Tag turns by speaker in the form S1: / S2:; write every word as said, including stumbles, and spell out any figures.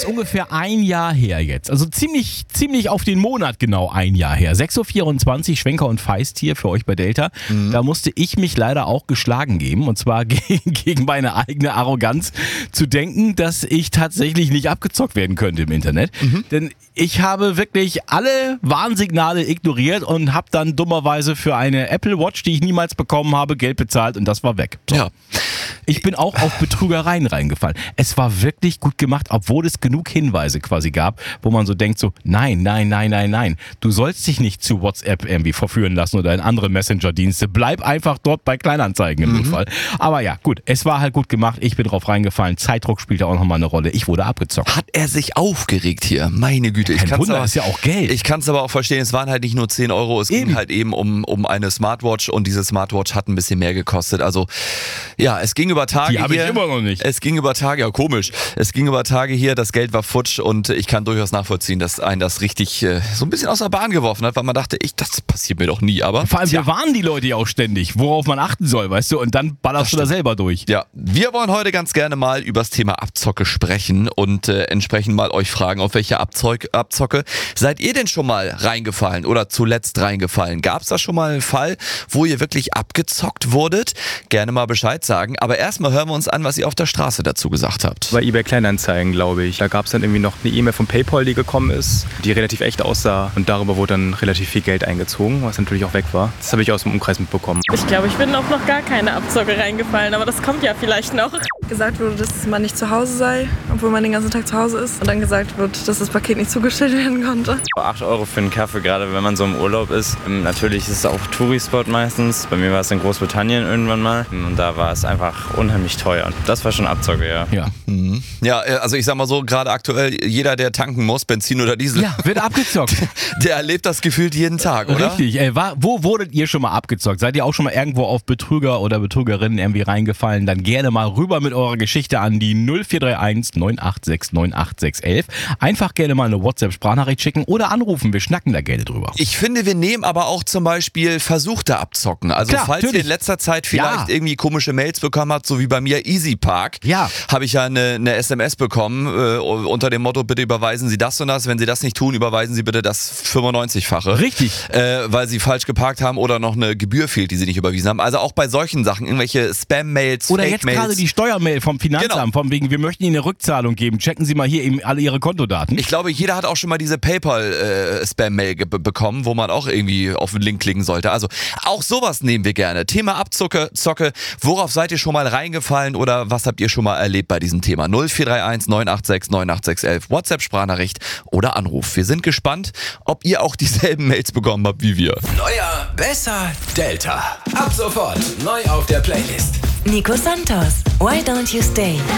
S1: ungefähr ein Jahr her jetzt. Also ziemlich, ziemlich auf den Monat genau ein Jahr her. sechs Uhr vierundzwanzig, Schwenker und Feist hier für euch bei Delta. Mhm. Da musste ich mich leider auch geschlagen geben. Und zwar gegen, gegen meine eigene Arroganz zu denken, dass ich tatsächlich nicht abgezockt werden könnte im Internet. Mhm. Denn ich habe wirklich alle Warnsignale ignoriert und habe dann dummerweise für eine Apple Watch, die ich niemals bekommen habe, Geld bezahlt und das war weg. So.
S2: Ja.
S1: Ich bin auch auf Betrügereien reingefallen. Es war wirklich gut gemacht, obwohl es genug Hinweise quasi gab, wo man so denkt so, nein, nein, nein, nein, nein. Du sollst dich nicht zu WhatsApp irgendwie verführen lassen oder in andere Messenger-Dienste. Bleib einfach dort bei Kleinanzeigen im mhm. Notfall. Aber ja, gut, es war halt gut gemacht. Ich bin drauf reingefallen. Zeitdruck spielte auch nochmal eine Rolle. Ich wurde abgezockt.
S2: Hat er sich aufgeregt hier? Meine Güte.
S1: Kein
S2: ich kann's
S1: Wunder,
S2: aber,
S1: ist ja auch Geld.
S2: Ich kann es aber auch verstehen, es waren halt nicht nur zehn Euro, es eben. ging halt eben um, um eine Smartwatch und diese Smartwatch hat ein bisschen mehr gekostet. Also ja, es ging über Tage
S1: Die habe ich
S2: hier.
S1: immer noch nicht.
S2: Es ging über Tage, ja komisch, es ging über Tage hier, das Geld war futsch und ich kann durchaus nachvollziehen, dass einen das richtig äh, so ein bisschen aus der Bahn geworfen hat, weil man dachte, ich, das passiert mir doch nie, aber...
S1: Vor allem,
S2: tja.
S1: wir warnen die Leute ja auch ständig, worauf man achten soll, weißt du, und dann ballerst du da selber durch.
S2: Ja, wir wollen heute ganz gerne mal über das Thema Abzocke sprechen und äh, entsprechend mal euch fragen, auf welche Abzeug, Abzocke seid ihr denn schon mal reingefallen oder zuletzt reingefallen? Gab es da schon mal einen Fall, wo ihr wirklich abgezockt wurdet? Gerne mal Bescheid sagen, aber erstmal hören wir uns an, was ihr auf der Straße dazu gesagt habt.
S3: Bei eBay Kleinanzeigen, glaube ich. Da gab es dann irgendwie noch eine E-Mail von PayPal, die gekommen ist, die relativ echt aussah und darüber wurde dann relativ viel Geld eingezogen, was natürlich auch weg war. Das habe ich aus dem Umkreis mitbekommen.
S4: Ich glaube, ich bin auf noch gar keine Abzocke reingefallen, aber das kommt ja vielleicht noch.
S5: Gesagt wurde, dass man nicht zu Hause sei, obwohl man den ganzen Tag zu Hause ist. Und dann gesagt wird, dass das Paket nicht zugestellt werden konnte.
S6: acht Euro für einen Kaffee, gerade wenn man so im Urlaub ist. Natürlich ist es auch Touri-Spot meistens. Bei mir war es in Großbritannien irgendwann mal. Und da war es einfach unheimlich teuer. Und das war schon Abzocke, ja.
S1: Ja.
S2: Mhm. Ja, also ich sag mal so, gerade aktuell, jeder, der tanken muss, Benzin oder Diesel,
S1: Ja, wird abgezockt.
S2: der erlebt das gefühlt jeden Tag, oder?
S1: Richtig. Ey, war, wo wurdet ihr schon mal abgezockt? Seid ihr auch schon mal irgendwo auf Betrüger oder Betrügerinnen irgendwie reingefallen? Dann gerne mal rüber mit eurer Geschichte an die null vier drei eins neun acht sechs neun acht sechs eins eins. Einfach gerne mal eine WhatsApp-Sprachnachricht schicken oder anrufen. Wir schnacken da gerne drüber.
S2: Ich finde, wir nehmen aber auch zum Beispiel versuchte Abzocken. Also
S1: Klar,
S2: falls
S1: natürlich.
S2: ihr in letzter Zeit vielleicht
S1: Ja.
S2: irgendwie komische Mails bekommen habt, so wie bei mir Easy Park,
S1: Ja.
S2: habe ich ja eine, eine S M S bekommen äh, unter dem Motto, bitte überweisen Sie das und das. Wenn Sie das nicht tun, überweisen Sie bitte das fünfundneunzig-fache.
S1: Richtig.
S2: Äh, weil Sie falsch geparkt haben oder noch eine Gebühr fehlt, die Sie nicht überwiesen haben. Also auch bei solchen Sachen, irgendwelche Spam-Mails,
S1: Oder jetzt gerade
S2: Fake-Mails.
S1: die Steuermail vom Finanzamt,
S2: Genau.
S1: von wegen, wir möchten Ihnen eine Rückzahlung geben. Checken Sie mal hier eben alle Ihre Kontodaten.
S2: Ich glaube, jeder hat auch schon mal diese PayPal-Spam-Mail ge- bekommen, wo man auch irgendwie auf den Link klicken sollte. Also auch sowas nehmen wir gerne. Thema Abzocke, Zocke. Worauf seid ihr schon mal reingefallen oder was habt ihr schon mal erlebt bei diesem Thema? null vier drei eins neun acht sechs neun acht sechs eins eins. WhatsApp-Sprachnachricht oder Anruf. Wir sind gespannt, ob ihr auch dieselben Mails bekommen habt wie wir.
S7: Neuer, besser, Delta. Ab sofort neu auf der Playlist.
S8: Nico Santos, Why Don't You Stay?